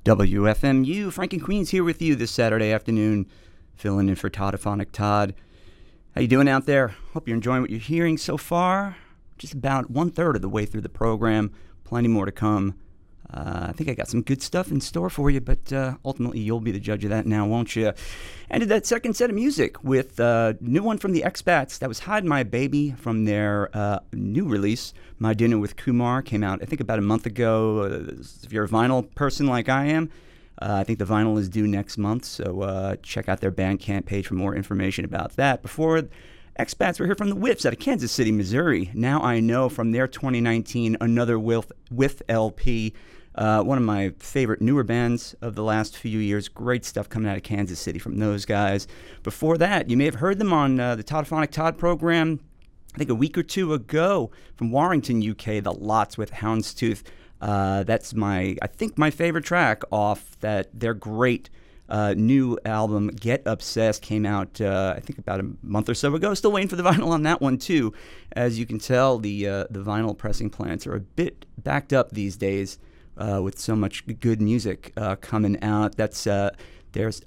WFMU, Frank and Queens here with you this Saturday afternoon, filling in for Toddophonic Todd. How you doing out there? Hope you're enjoying what you're hearing so far. Just about 1/3 of the way through the program. Plenty more to come. I think I got some good stuff in store for you, but ultimately you'll be the judge of that now, won't you? Ended that second set of music with a new one from the Expats. That was Hide My Baby from their new release, My Dinner with Kumar. Came out, I think, about a month ago. If you're a vinyl person like I am, I think the vinyl is due next month, so check out their Bandcamp page for more information about that. Before Expats, we're here from the Whiffs out of Kansas City, Missouri. Now I Know from their 2019 Another Whiff LP. One of my favorite newer bands of the last few years. Great stuff coming out of Kansas City from those guys. Before that, you may have heard them on the Toddophonic Todd program, I think a week or two ago, from Warrington, UK, The Lots with Houndstooth. That's my favorite track off their great new album, Get Obsessed. Came out, I think, about a month or so ago. Still waiting for the vinyl on that one, too. As you can tell, the vinyl pressing plants are a bit backed up these days. With so much good music coming out. That's there's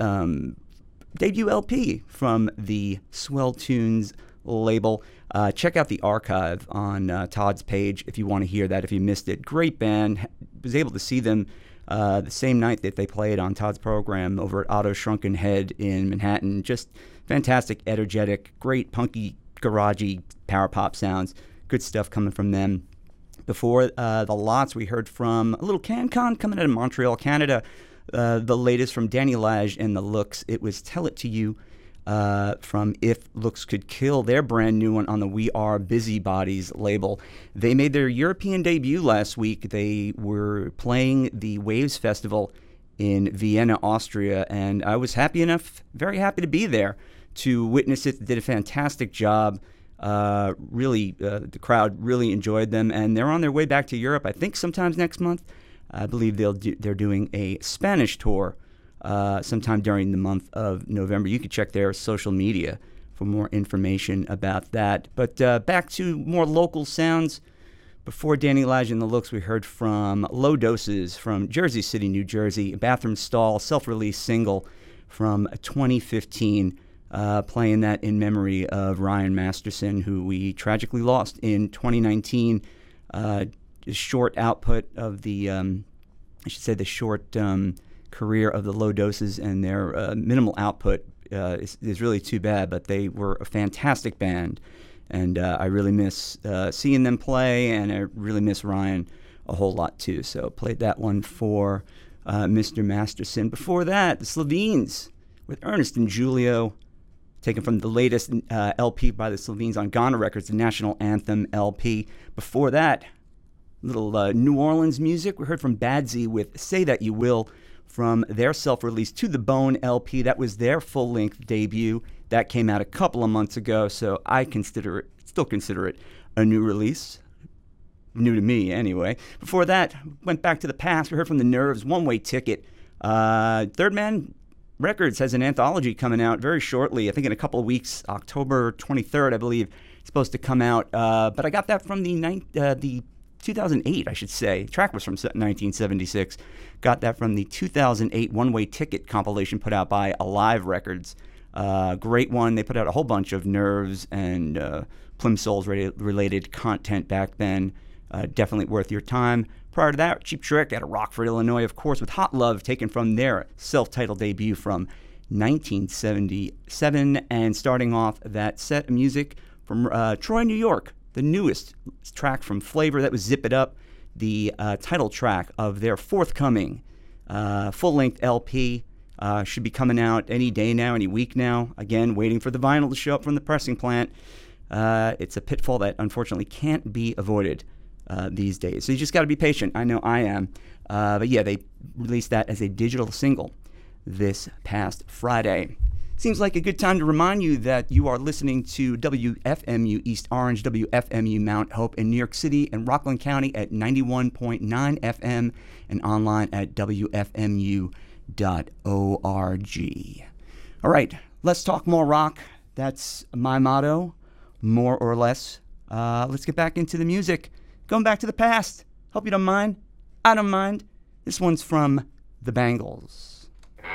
debut LP from the Swell Tunes label. Check out the archive on Todd's page if you want to hear that, if you missed it. Great band. Was able to see them the same night that they played on Todd's program over at Otto Shrunken Head in Manhattan. Just fantastic, energetic, great punky, garagey power pop sounds. Good stuff coming from them. Before The Lots, we heard from a little CanCon coming out of Montreal, Canada. The latest from Danny Lage and The Looks. It was Tell It To You from If Looks Could Kill, their brand new one on the We Are Busybodies label. They made their European debut last week. They were playing the Waves Festival in Vienna, Austria, and I was very happy to be there to witness it. They did a fantastic job. The crowd really enjoyed them, and they're on their way back to Europe, I think sometime next month. I believe they're doing a Spanish tour sometime during the month of November. You can check their social media for more information about that. But back to more local sounds. Before Danny Lage and The Looks, we heard from Low Doses from Jersey City, New Jersey, a Bathroom Stall self-release single from 2015. Playing that in memory of Ryan Masterson, who we tragically lost in 2019. Short output of the short career of the Low Doses, and their minimal output is really too bad, but they were a fantastic band, and I really miss seeing them play, and I really miss Ryan a whole lot too. So played that one for Mr. Masterson. Before that, the Slovens with Ernest and Julio, taken from the latest LP by the Slovens on Ghana Records, the National Anthem LP. Before that, little New Orleans music. We heard from Badsy with Say That You Will from their self-released To The Bone LP. That was their full-length debut. That came out a couple of months ago, so I still consider it a new release. New to me, anyway. Before that, went back to the past. We heard from The Nerves, One Way Ticket. Third Man Records has an anthology coming out very shortly, I think in a couple of weeks, October 23rd, I believe, it's supposed to come out. But I got that from the 2008, I should say. The track was from 1976. Got that from the 2008 One Way Ticket compilation put out by Alive Records. Great one. They put out a whole bunch of Nerves and Plimsolls related content back then. Definitely worth your time. Prior to that, Cheap Trick out of Rockford, Illinois, of course, with Hot Love, taken from their self-titled debut from 1977. And starting off that set of music from Troy, New York, the newest track from Flavor, that was Zip It Up, the title track of their forthcoming full-length LP. Should be coming out any day now, any week now. Again, waiting for the vinyl to show up from the pressing plant. It's a pitfall that unfortunately can't be avoided these days. So you just got to be patient. I know I am. But yeah, they released that as a digital single this past Friday. Seems like a good time to remind you that you are listening to WFMU East Orange, WFMU Mount Hope in New York City and Rockland County at 91.9 FM and online at WFMU.org. All right, let's talk more rock. That's my motto, more or less. Let's get back into the music. Going back to the past. Hope you don't mind. I don't mind. This one's from the Bangles.